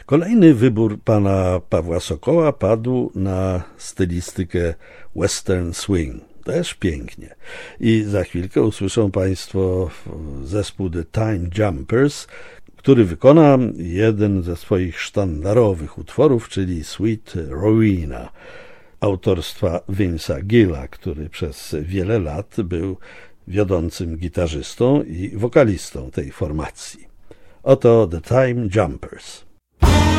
Kolejny wybór pana Pawła Sokoła padł na stylistykę western swing. Też pięknie. I za chwilkę usłyszą państwo zespół The Time Jumpers, który wykona jeden ze swoich sztandarowych utworów, czyli Sweet Rowena, autorstwa Vince'a Gilla, który przez wiele lat był wiodącym gitarzystą i wokalistą tej formacji. Oto The Time Jumpers.